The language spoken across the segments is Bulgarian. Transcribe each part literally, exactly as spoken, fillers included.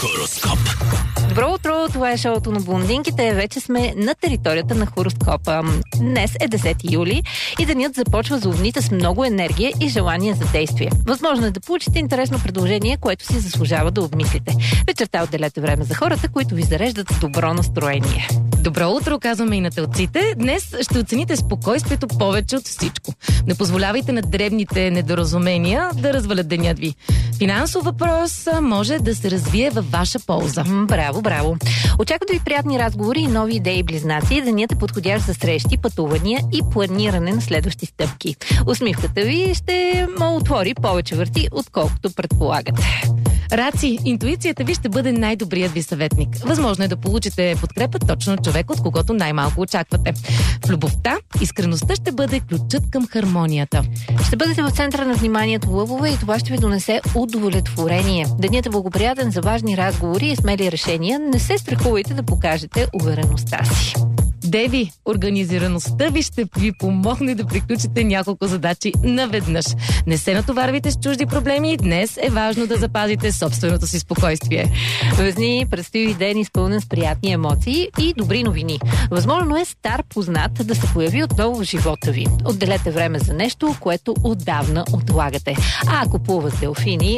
Хороскоп. Добро утро, това е шоуто на блондинките. Вече сме на територията на хороскопа. Днес е десети юли и денят започва за овните с много енергия и желание за действие. Възможно е да получите интересно предложение, което си заслужава да обмислите. Вечерта отделете време за хората, които ви зареждат с добро настроение. Добро утро, казваме и на телците. Днес ще оцените спокойствието повече от всичко. Не позволявайте на дребните недоразумения да развалят денят ви. Финансов въпрос може да се развие във ваша полза. Браво, браво. Очакват ви приятни разговори и нови идеи близнаци. Денят е подходящ за срещи, пътувания и планиране на следващи стъпки. Усмивката ви ще му отвори повече врати, отколкото предполагате. Раци, интуицията ви ще бъде най-добрият ви съветник. Възможно е да получите подкрепа точно от човек, от когото най-малко очаквате. В любовта, искреността ще бъде ключът към хармонията. Ще бъдете в центъра на вниманието, лъвове, и това ще ви донесе удовлетворение. Денят е благоприятен за важни разговори и смели решения. Не се страхувайте да покажете увереността си. Деви, организираността ви ще ви помогне да приключите няколко задачи наведнъж. Не се натоварвайте с чужди проблеми. Днес е важно да запазите собственото си спокойствие. Везни, предстои ви ден изпълнен с приятни емоции и добри новини. Възможно е стар познат да се появи отново в живота ви. Отделете време за нещо, което отдавна отлагате. А ако плувате делфини,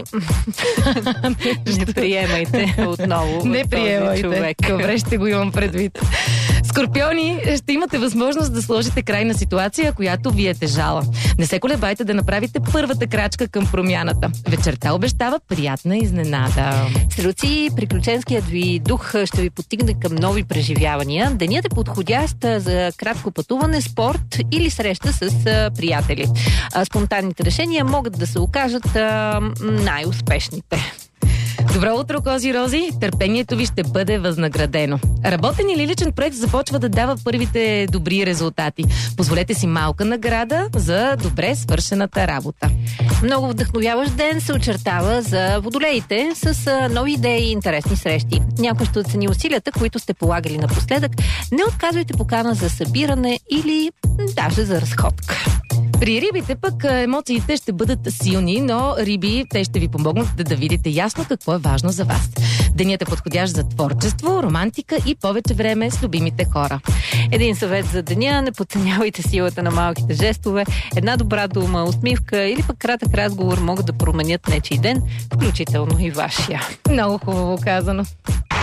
не приемайте отново не приемайте. Човек. Добре, ще го имам предвид. Скорпиони, ще имате възможност да сложите край на ситуация, която ви е тежала. Не се колебайте да направите първата крачка към промяната. Вечерта обещава приятна изненада. Стрелци, приключенският ви дух ще ви подтигне към нови преживявания. Денят е подходящ за кратко пътуване, спорт или среща с приятели. Спонтанните решения могат да се окажат най-успешните. Добро утро, кози рози! Търпението ви ще бъде възнаградено. Работен или личен проект започва да дава първите добри резултати. Позволете си малка награда за добре свършената работа. Много вдъхновяващ ден се очертава за водолеите с нови идеи и интересни срещи. Някой ще оцени усилията, които сте полагали напоследък. Не отказвайте покана за събиране или даже за разходка. При рибите пък емоциите ще бъдат силни, но риби, те ще ви помогнат да, да видите ясно какво е важно за вас. Денят е подходящ за творчество, романтика и повече време с любимите хора. Един съвет за деня: не подценявайте силата на малките жестове. Една добра дума, усмивка или пък кратък разговор могат да променят нечий ден, включително и вашия. Много хубаво казано.